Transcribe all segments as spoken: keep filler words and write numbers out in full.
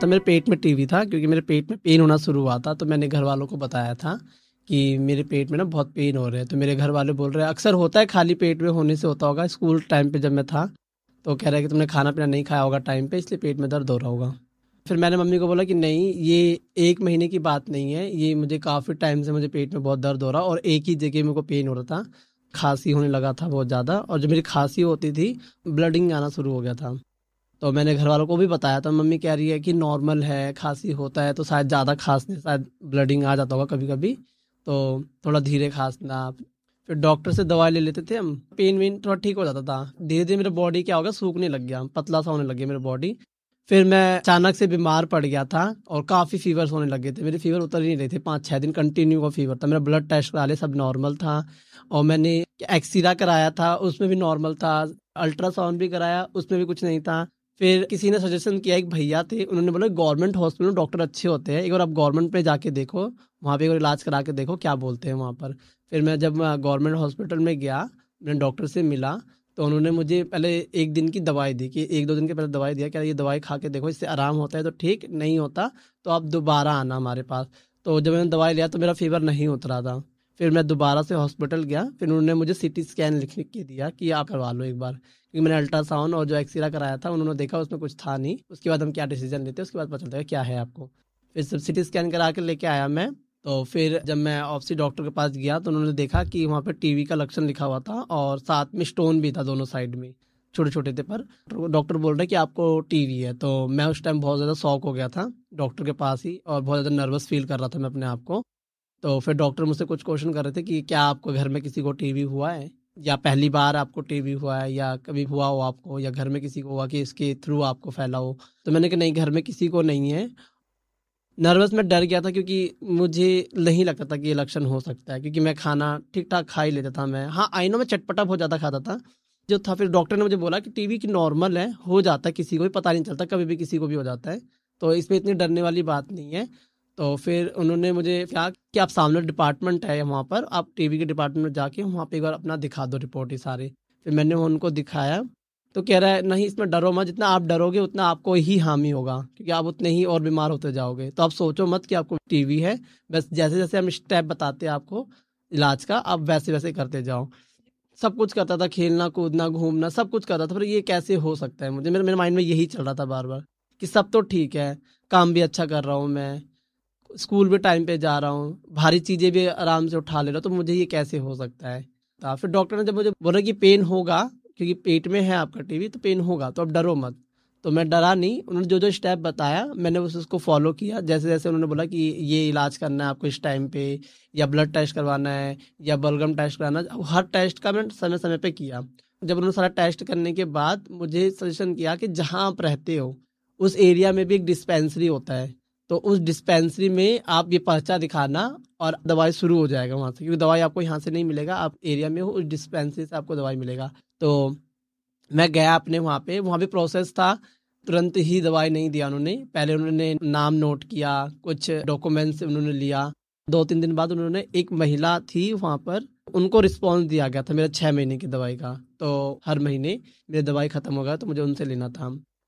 था मेरे पेट में टीबी था, क्योंकि मेरे पेट में पेन होना शुरू हुआ था। तो मैंने घर वालों को बताया था कि मेरे पेट में ना बहुत पेन हो रहे हैं। तो मेरे घर वाले बोल रहे हैं अक्सर होता है, खाली पेट में होने से होता होगा। स्कूल टाइम पे जब मैं था तो कह रहे हैं कि तुमने खाना पीना नहीं खाया होगा टाइम पे, इसलिए पेट में दर्द हो रहा होगा। फिर मैंने मम्मी को बोला कि नहीं, ये एक महीने की बात नहीं है, ये मुझे काफ़ी टाइम से मुझे पेट में बहुत दर्द हो रहा और एक ही जगह मेरे को पेन हो रहा था, खांसी होने लगा था बहुत ज़्यादा। और जब मेरी खांसी होती थी ब्लडिंग आना शुरू हो गया था। तो मैंने घर वालों को भी बताया, तो मम्मी कह रही है कि नॉर्मल है, खांसी होता है तो शायद ज़्यादा खांसने शायद ब्लडिंग आ जाता होगा कभी कभी, तो थोड़ा धीरे खांसना आप। फिर डॉक्टर से दवाई ले लेते थे हम, पेन वेन थोड़ा ठीक हो जाता था। धीरे धीरे मेरा बॉडी क्या होगा, सूखने लग गया, पतला सा होने लग गया मेरा बॉडी। फिर मैं अचानक से बीमार पड़ गया था और काफ़ी फीवर्स होने लगे थे। मेरे फीवर उतर ही नहीं रहे थे, पाँच छः दिन कंटिन्यू का फीवर था। मेरा ब्लड टेस्ट करा ले, सब नॉर्मल था। और मैंने एक्सरा कराया था, उसमें भी नॉर्मल था। अल्ट्रासाउंड भी कराया, उसमें भी कुछ नहीं था। फिर किसी ने सजेशन किया, एक भैया थे, उन्होंने बोला गवर्नमेंट हॉस्पिटल में डॉक्टर अच्छे होते हैं, एक बार आप गवर्नमेंट पे जाके देखो, वहाँ पे एक बार इलाज करा के देखो क्या बोलते हैं वहाँ पर। फिर मैं जब गवर्नमेंट हॉस्पिटल में गया, मैंने डॉक्टर से मिला, तो उन्होंने मुझे पहले एक दिन की दवाई दी कि एक दो दिन के पहले दवाई दिया, क्या ये दवाई खा के देखो, इससे आराम होता है तो ठीक, नहीं होता तो आप दोबारा आना हमारे पास। तो जब मैंने दवाई लिया तो मेरा फीवर नहीं उतरा था। फिर मैं दोबारा से हॉस्पिटल गया, फिर उन्होंने मुझे सीटी स्कैन लिख लिख के दिया कि आप करवा लो एक बार, क्योंकि मैंने अल्ट्रासाउंड और जो एक्सरा कराया था उन्होंने देखा उसमें कुछ था नहीं। उसके बाद हम क्या डिसीजन लेते हैं उसके बाद पता चलता है क्या है आपको। फिर सब सिटी स्कैन करा के लेके आया मैं। तो फिर जब मैं ऑप्सी डॉक्टर के पास गया तो उन्होंने देखा कि वहाँ पे टीबी का लक्षण लिखा हुआ था और साथ में स्टोन भी था दोनों साइड में, छोटे छोटे थे। पर डॉक्टर बोल रहे कि आपको टीबी है। तो मैं उस टाइम बहुत ज़्यादा शॉक हो गया था डॉक्टर के पास ही, और बहुत ज़्यादा नर्वस फील कर रहा था मैं अपने आप को। तो फिर डॉक्टर मुझसे कुछ क्वेश्चन कर रहे थे कि क्या आपको घर में किसी को टीबी हुआ है, या पहली बार आपको टीबी हुआ है, या कभी हुआ हो आपको, या घर में किसी को हुआ कि इसके थ्रू आपको फैला हो। तो मैंने कहा नहीं, घर में किसी को नहीं है। नर्वस में डर गया था क्योंकि मुझे नहीं लगता था कि ये लक्षण हो सकता है, क्योंकि मैं खाना ठीक ठाक खा ही लेता था मैं। हाँ, आई नो मैं चटपटा बहुत ज़्यादा खाता था जो था। फिर डॉक्टर ने मुझे बोला कि टीबी की नॉर्मल है, हो जाता है किसी को भी, पता नहीं चलता, कभी भी किसी को भी हो जाता है, तो इसमें इतनी डरने वाली बात नहीं है। तो फिर उन्होंने मुझे कहा कि आप सामने डिपार्टमेंट है वहाँ पर, आप टीबी के डिपार्टमेंट में जाके वहाँ पे एक बार अपना दिखा दो रिपोर्ट ही सारे। फिर मैंने उनको दिखाया तो कह रहा है नहीं, इसमें डरो मत, जितना आप डरोगे उतना आपको ही हानि होगा, क्योंकि आप उतने ही और बीमार होते जाओगे। तो आप सोचो मत कि आपको टीबी है, बस जैसे जैसे हम स्टेप बताते हैं आपको इलाज का, आप वैसे वैसे करते जाओ। सब कुछ करता था, खेलना कूदना घूमना सब कुछ करता था, पर ये कैसे हो सकता है, मुझे मेरे मेरे माइंड में यही चल रहा था बार बार कि सब तो ठीक है, काम भी अच्छा कर रहा हूँ मैं, स्कूल भी टाइम पे जा रहा हूँ, भारी चीज़ें भी आराम से उठा ले रहा हूँ, तो मुझे ये कैसे हो सकता है। तो फिर डॉक्टर ने जब मुझे बोला कि पेन होगा, क्योंकि पेट में है आपका टीबी तो पेन होगा, तो अब डरो मत। तो मैं डरा नहीं, उन्होंने जो जो स्टेप बताया मैंने उस उसको फॉलो किया। जैसे जैसे उन्होंने बोला कि ये इलाज करना है आपको इस टाइम पे, या ब्लड टेस्ट करवाना है, या बलगम टेस्ट कराना है, हर टेस्ट का मैंने समय समय पे किया। जब उन्होंने सारा टेस्ट करने के बाद मुझे सजेशन किया कि जहाँ आप रहते हो उस एरिया में भी एक डिस्पेंसरी होता है, तो उस डिस्पेंसरी में आप ये पर्चा दिखाना और दवाई शुरू हो जाएगा वहाँ से, क्योंकि दवाई आपको यहाँ से नहीं मिलेगा, आप एरिया में हो उस डिस्पेंसरी से आपको दवाई मिलेगा। तो मैं गया अपने वहाँ पे, वहाँ भी प्रोसेस था, तुरंत ही दवाई नहीं दिया उन्होंने। पहले उन्होंने नाम नोट किया, कुछ डॉक्यूमेंट्स उन्होंने लिया। दो तीन दिन बाद उन्होंने, एक महिला थी वहाँ पर, उनको रिस्पॉन्स दिया गया था मेरा छः महीने की दवाई का। तो हर महीने मेरी दवाई ख़त्म हो गया तो मुझे उनसे लेना था।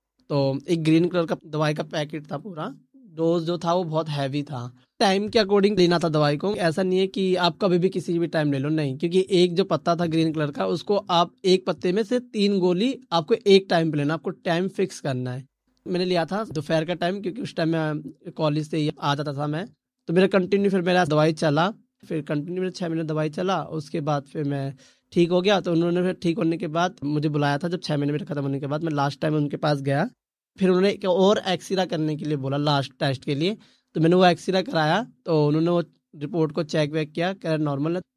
तो एक ग्रीन कलर का दवाई का पैकेट था पूरा, डोज जो था वो बहुत हैवी था। टाइम के अकॉर्डिंग लेना था दवाई को, ऐसा नहीं है कि आप कभी भी किसी भी टाइम ले लो, नहीं, क्योंकि एक जो पत्ता था ग्रीन कलर का उसको आप एक पत्ते में से तीन गोली आपको एक टाइम पे लेना, आपको टाइम फिक्स करना है। मैंने लिया था दोपहर का टाइम, क्योंकि उस टाइम मैं कॉलेज से ही आ जाता था मैं, तो मेरा कंटिन्यू फिर मेरा दवाई चला, फिर कंटिन्यू मेरा छः महीने दवाई चला। उसके बाद फिर मैं ठीक हो गया। तो उन्होंने फिर ठीक होने के बाद मुझे बुलाया था, जब छः महीने मेरे खत्म होने के बाद मैं लास्ट टाइम उनके पास गया। फिर उन्होंने एक और एक्सरा करने के लिए बोला लास्ट टेस्ट के लिए, तो मैंने वो एक्सरा कराया। तो उन्होंने वो रिपोर्ट को चेक वेक किया, कह नॉर्मल है,